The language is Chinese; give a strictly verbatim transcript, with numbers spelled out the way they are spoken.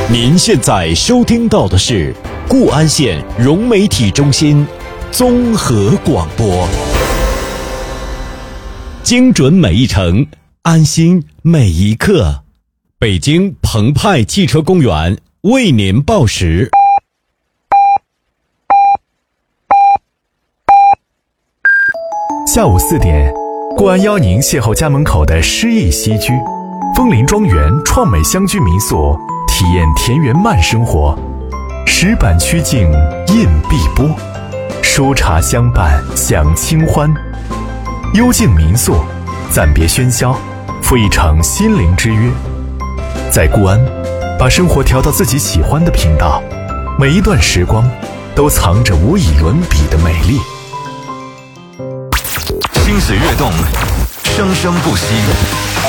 您现在收听到的是固安县融媒体中心综合广播，精准每一程，安心每一刻。北京澎湃汽车公园为您报时。 下午四点，固安邀您邂逅家门口的诗意西居，枫林庄园创美乡居民宿，体验田园慢生活。石板曲径印碧波，书茶相伴享清欢。幽静民宿，暂别喧嚣，赴一场心灵之约。在固安，把生活调到自己喜欢的频道，每一段时光都藏着无以伦比的美丽。 心水跃动，生生不息。